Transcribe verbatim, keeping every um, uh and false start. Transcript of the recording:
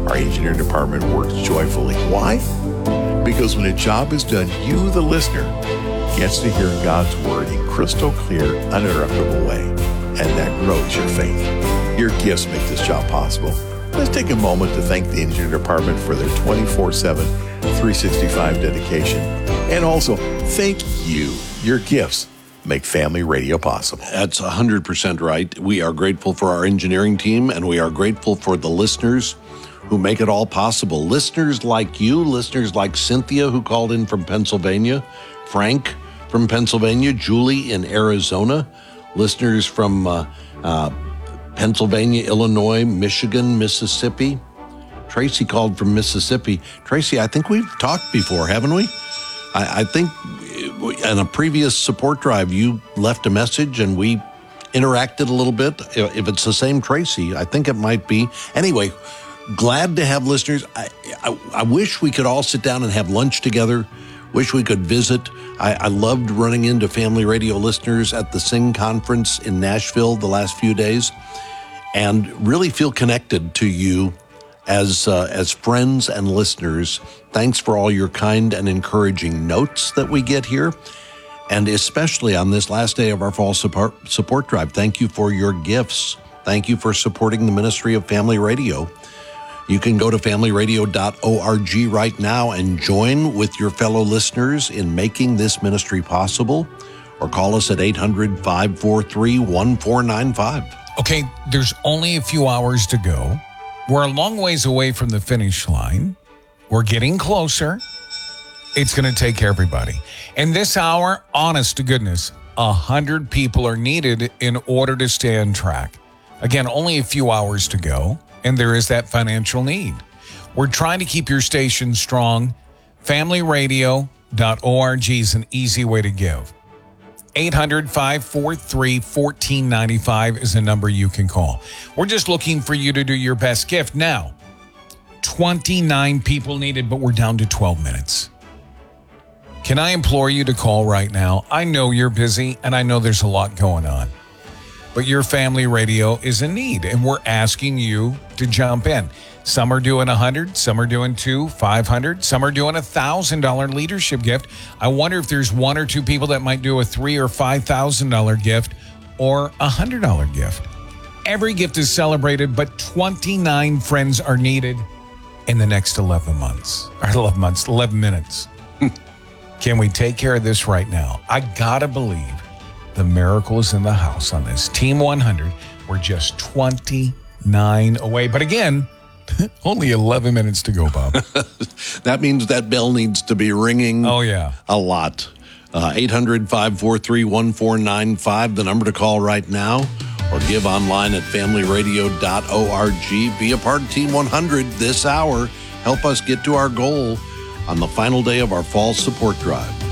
our engineering department works joyfully. Why? Because when a job is done, you, the listener, gets to hear God's word in crystal clear, uninterruptible way. And that grows your faith. Your gifts make this job possible. Let's take a moment to thank the engineering department for their twenty-four seven, three sixty-five dedication. And also, thank you. Your gifts make Family Radio possible. That's one hundred percent right. We are grateful for our engineering team, and we are grateful for the listeners who make it all possible. Listeners like you, listeners like Cynthia, who called in from Pennsylvania, Frank from Pennsylvania, Julie in Arizona, listeners from uh, uh, Pennsylvania, Illinois, Michigan, Mississippi. Tracy called from Mississippi. Tracy, I think we've talked before, haven't we? I, I think in a previous support drive, you left a message and we interacted a little bit. If it's the same Tracy, I think it might be. Anyway, glad to have listeners. I, I, I wish we could all sit down and have lunch together. Wish we could visit. I, I loved running into Family Radio listeners at the Sing Conference in Nashville the last few days, and really feel connected to you as uh, as friends and listeners. Thanks for all your kind and encouraging notes that we get here, and especially on this last day of our fall support, support drive. Thank you for your gifts. Thank you for supporting the ministry of Family Radio. You can go to family radio dot org right now and join with your fellow listeners in making this ministry possible, or call us at eight hundred, five four three, one four nine five. Okay, there's only a few hours to go. We're a long ways away from the finish line. We're getting closer. It's going to take everybody. And this hour, honest to goodness, one hundred people are needed in order to stay on track. Again, only a few hours to go. And there is that financial need. We're trying to keep your station strong. family radio dot org is an easy way to give. eight hundred, five four three, one four nine five is a number you can call. We're just looking for you to do your best gift. Now, twenty-nine people needed, but we're down to twelve minutes. Can I implore you to call right now? I know you're busy, and I know there's a lot going on. But your family radio is in need, and we're asking you to jump in. Some are doing one hundred, some are doing two, five hundred, some are doing a one thousand dollars leadership gift. I wonder if there's one or two people that might do a three thousand dollars or five thousand dollars gift or a one hundred dollars gift. Every gift is celebrated, but twenty-nine friends are needed in the next eleven months. Or eleven months, eleven minutes. Can we take care of this right now? I gotta believe the miracle is in the house on this. Team one hundred, we're just twenty-nine away. But again, only eleven minutes to go, Bob. That means that bell needs to be ringing. Oh, yeah. A lot. Uh, eight hundred, five four three, one four nine five, the number to call right now, or give online at family radio dot org. Be a part of Team one hundred this hour. Help us get to our goal on the final day of our fall support drive.